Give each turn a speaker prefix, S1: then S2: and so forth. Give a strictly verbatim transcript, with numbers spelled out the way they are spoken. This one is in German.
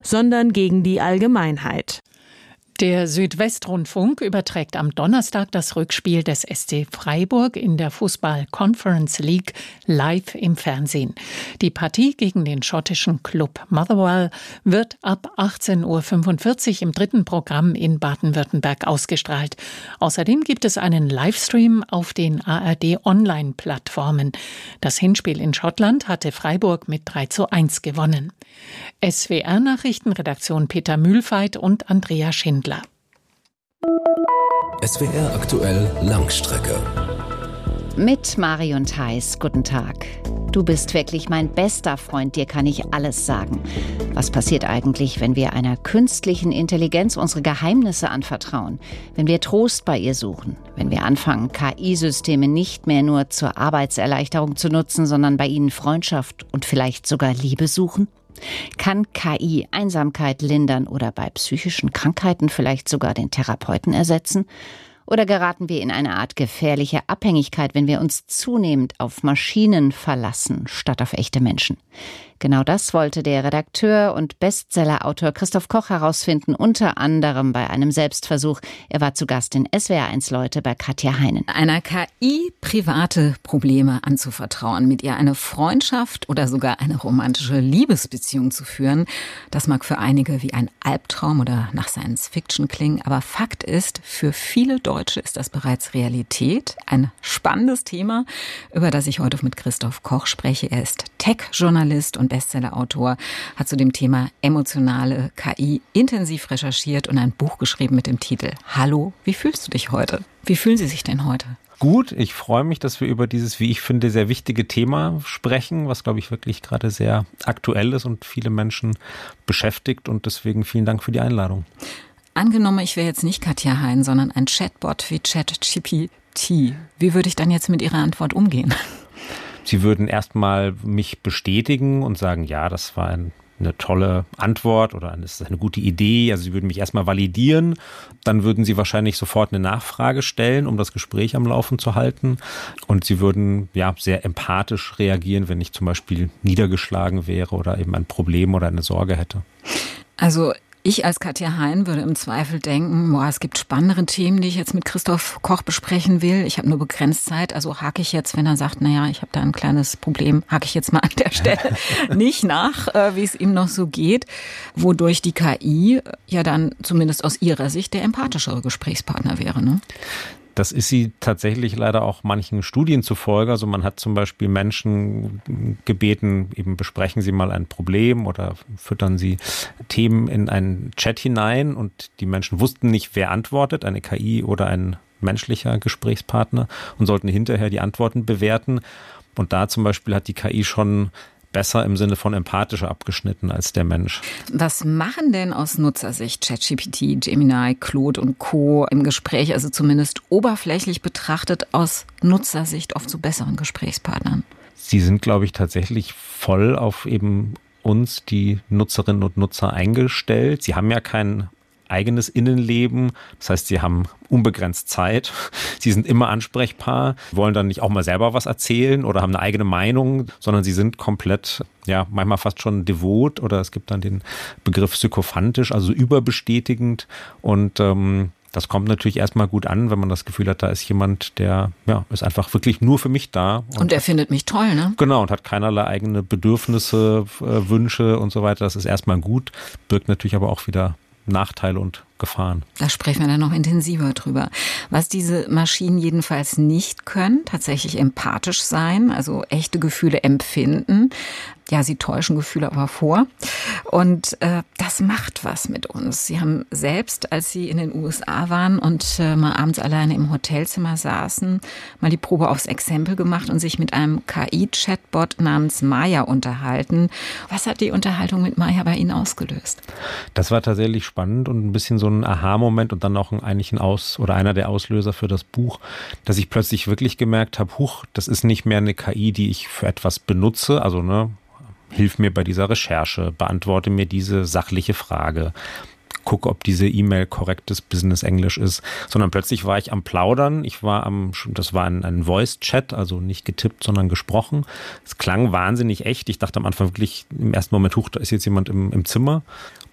S1: sondern gegen die Allgemeinheit.
S2: Der Südwestrundfunk überträgt am Donnerstag das Rückspiel des S C Freiburg in der Fußball-Conference League live im Fernsehen. Die Partie gegen den schottischen Club Motherwell wird ab achtzehn Uhr fünfundvierzig im dritten Programm in Baden-Württemberg ausgestrahlt. Außerdem gibt es einen Livestream auf den A R D-Online-Plattformen. Das Hinspiel in Schottland hatte Freiburg mit drei zu eins gewonnen. S W R-Nachrichtenredaktion Peter Mühlfeit und Andrea Schindler.
S3: S W R aktuell Langstrecke.
S4: Mit Marion Theis, guten Tag. Du bist wirklich mein bester Freund, dir kann ich alles sagen. Was passiert eigentlich, wenn wir einer künstlichen Intelligenz unsere Geheimnisse anvertrauen? Wenn wir Trost bei ihr suchen? Wenn wir anfangen, K I-Systeme nicht mehr nur zur Arbeitserleichterung zu nutzen, sondern bei ihnen Freundschaft und vielleicht sogar Liebe suchen? Kann K I Einsamkeit lindern oder bei psychischen Krankheiten vielleicht sogar den Therapeuten ersetzen? Oder geraten wir in eine Art gefährliche Abhängigkeit, wenn wir uns zunehmend auf Maschinen verlassen, statt auf echte Menschen? Genau das wollte der Redakteur und Bestsellerautor Christoph Koch herausfinden, unter anderem bei einem Selbstversuch. Er war zu Gast in S W R eins Leute bei Katja Heinen.
S5: Einer K I private Probleme anzuvertrauen, mit ihr eine Freundschaft oder sogar eine romantische Liebesbeziehung zu führen, das mag für einige wie ein Albtraum oder nach Science Fiction klingen, aber Fakt ist, für viele Deutsche ist das bereits Realität. Ein spannendes Thema, über das ich heute mit Christoph Koch spreche. Er ist Tech-Journalist und Bestsellerautor, hat zu dem Thema emotionale K I intensiv recherchiert und ein Buch geschrieben mit dem Titel Hallo, wie fühlst du dich heute? Wie fühlen Sie sich denn heute?
S6: Gut, ich freue mich, dass wir über dieses, wie ich finde, sehr wichtige Thema sprechen, was, glaube ich, wirklich gerade sehr aktuell ist und viele Menschen beschäftigt. Und deswegen vielen Dank für die Einladung.
S5: Angenommen, ich wäre jetzt nicht Katja Hein, sondern ein Chatbot wie ChatGPT. Wie würde ich dann jetzt mit Ihrer Antwort umgehen?
S6: Sie würden erstmal mich bestätigen und sagen, ja, das war ein, eine tolle Antwort oder das ist eine gute Idee. Also Sie würden mich erstmal validieren. Dann würden Sie wahrscheinlich sofort eine Nachfrage stellen, um das Gespräch am Laufen zu halten. Und Sie würden ja sehr empathisch reagieren, wenn ich zum Beispiel niedergeschlagen wäre oder eben ein Problem oder eine Sorge hätte.
S5: Also ich als Katja Hein würde im Zweifel denken, boah, es gibt spannendere Themen, die ich jetzt mit Christoph Koch besprechen will. Ich habe nur begrenzt Zeit, also hake ich jetzt, wenn er sagt, naja, ich habe da ein kleines Problem, hake ich jetzt mal an der Stelle nicht nach, wie es ihm noch so geht. Wodurch die K I ja dann zumindest aus ihrer Sicht der empathischere Gesprächspartner wäre, ne?
S6: Das ist sie tatsächlich leider auch manchen Studien zufolge. Also man hat zum Beispiel Menschen gebeten, eben besprechen Sie mal ein Problem oder füttern Sie Themen in einen Chat hinein und die Menschen wussten nicht, wer antwortet, eine K I oder ein menschlicher Gesprächspartner und sollten hinterher die Antworten bewerten. Und da zum Beispiel hat die K I schon besser im Sinne von empathischer abgeschnitten als der Mensch.
S5: Was machen denn aus Nutzersicht ChatGPT, Gemini, Claude und Co. im Gespräch, also zumindest oberflächlich betrachtet, aus Nutzersicht oft zu besseren Gesprächspartnern?
S6: Sie sind, glaube ich, tatsächlich voll auf eben uns, die Nutzerinnen und Nutzer, eingestellt. Sie haben ja kein eigenes Innenleben. Das heißt, sie haben unbegrenzt Zeit. Sie sind immer ansprechbar, wollen dann nicht auch mal selber was erzählen oder haben eine eigene Meinung, sondern sie sind komplett, ja, manchmal fast schon devot oder es gibt dann den Begriff sykophantisch, also überbestätigend. Und ähm, das kommt natürlich erstmal gut an, wenn man das Gefühl hat, da ist jemand, der ja ist einfach wirklich nur für mich da.
S5: Und, und er findet mich toll, ne?
S6: Genau, und hat keinerlei eigene Bedürfnisse, äh, Wünsche und so weiter. Das ist erstmal gut, birgt natürlich aber auch wieder Nachteile und Gefahren.
S5: Da sprechen wir dann noch intensiver drüber. Was diese Maschinen jedenfalls nicht können, tatsächlich empathisch sein, also echte Gefühle empfinden. Ja, sie täuschen Gefühle aber vor. Und äh, das macht was mit uns. Sie haben selbst, als Sie in den U S A waren und äh, mal abends alleine im Hotelzimmer saßen, mal die Probe aufs Exempel gemacht und sich mit einem K I-Chatbot namens Maya unterhalten. Was hat die Unterhaltung mit Maya bei Ihnen ausgelöst?
S6: Das war tatsächlich spannend und ein bisschen so ein Aha-Moment und dann auch ein, eigentlich ein Aus- oder einer der Auslöser für das Buch, dass ich plötzlich wirklich gemerkt habe, huch, das ist nicht mehr eine K I, die ich für etwas benutze, also ne, hilf mir bei dieser Recherche, beantworte mir diese sachliche Frage, gucke, ob diese E-Mail korrektes Business-Englisch ist, sondern plötzlich war ich am Plaudern. Ich war am, das war ein, ein Voice-Chat, also nicht getippt, sondern gesprochen. Es klang wahnsinnig echt. Ich dachte am Anfang wirklich im ersten Moment, huch, da ist jetzt jemand im, im Zimmer.